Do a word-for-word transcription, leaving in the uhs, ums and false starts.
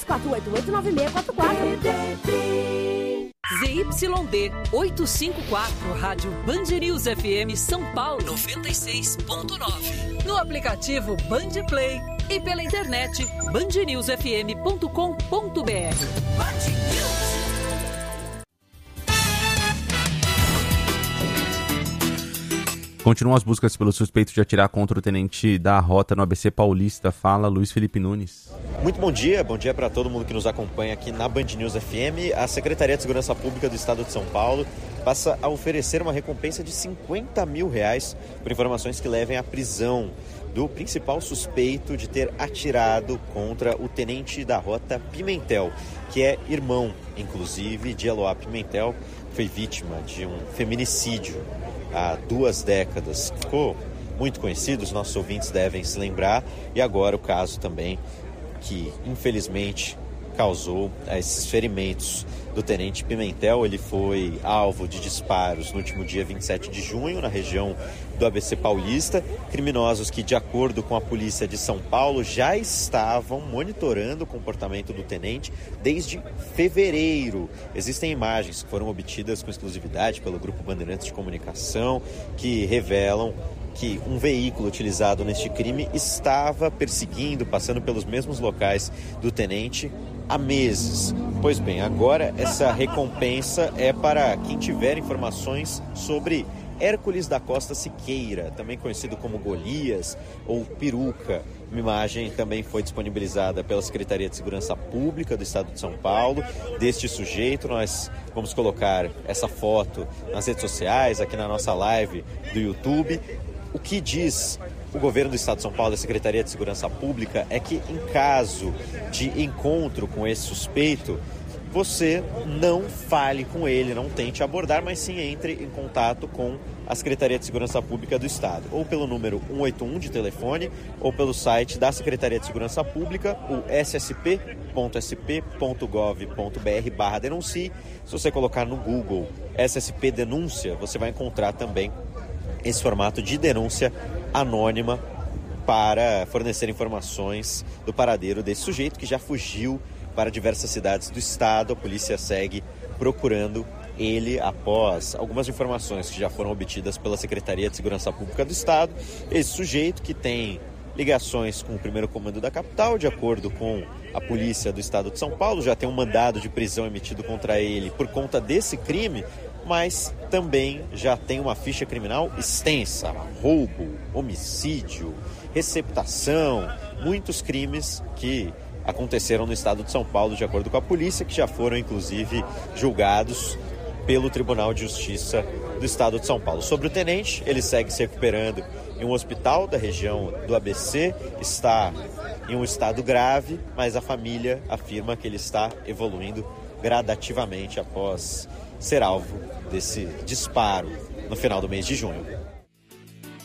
quatro oito oito, nove seis quatro quatro. Z Y D oitocentos e cinquenta e quatro, Rádio Band News F M São Paulo noventa e seis ponto nove. No aplicativo Band Play e pela internet band news f m ponto com ponto b r. Continuam as buscas pelo suspeito de atirar contra o tenente da rota no A B C Paulista. Fala, Luiz Felipe Nunes. Muito bom dia, bom dia para todo mundo que nos acompanha aqui na Band News F M. A Secretaria de Segurança Pública do Estado de São Paulo passa a oferecer uma recompensa de cinquenta mil reais por informações que levem à prisão do principal suspeito de ter atirado contra o tenente da rota Pimentel, que é irmão, inclusive, de Eloá Pimentel, que foi vítima de um feminicídio há duas décadas. Ficou muito conhecido, os nossos ouvintes devem se lembrar, e agora o caso também que, infelizmente, causou esses ferimentos do tenente Pimentel. Ele foi alvo de disparos no último dia vinte e sete de junho, na região do A B C Paulista. Criminosos que, de acordo com a polícia de São Paulo, já estavam monitorando o comportamento do tenente desde fevereiro. Existem imagens que foram obtidas com exclusividade pelo Grupo Bandeirantes de Comunicação que revelam que um veículo utilizado neste crime estava perseguindo, passando pelos mesmos locais do tenente há meses. Pois bem, agora essa recompensa é para quem tiver informações sobre Hércules da Costa Siqueira, também conhecido como Golias ou Peruca. Uma imagem também foi disponibilizada pela Secretaria de Segurança Pública do Estado de São Paulo deste sujeito. Nós vamos colocar essa foto nas redes sociais, aqui na nossa live do YouTube. O que diz o governo do Estado de São Paulo e a Secretaria de Segurança Pública é que, em caso de encontro com esse suspeito, você não fale com ele, não tente abordar, mas sim entre em contato com a Secretaria de Segurança Pública do Estado, ou pelo número um oito um de telefone, ou pelo site da Secretaria de Segurança Pública, o s s p ponto s p ponto gov ponto b r barra denuncie. Se você colocar no Google S S P Denúncia, você vai encontrar também esse formato de denúncia anônima para fornecer informações do paradeiro desse sujeito que já fugiu para diversas cidades do estado. A polícia segue procurando ele após algumas informações que já foram obtidas pela Secretaria de Segurança Pública do Estado. Esse sujeito, que tem ligações com o primeiro comando da capital, de acordo com a polícia do Estado de São Paulo, já tem um mandado de prisão emitido contra ele por conta desse crime, mas também já tem uma ficha criminal extensa: roubo, homicídio, receptação, muitos crimes que aconteceram no estado de São Paulo, de acordo com a polícia, que já foram inclusive julgados pelo Tribunal de Justiça do Estado de São Paulo. Sobre o tenente, ele segue se recuperando em um hospital da região do A B C, está em um estado grave, mas a família afirma que ele está evoluindo gradativamente após ser alvo desse disparo no final do mês de junho.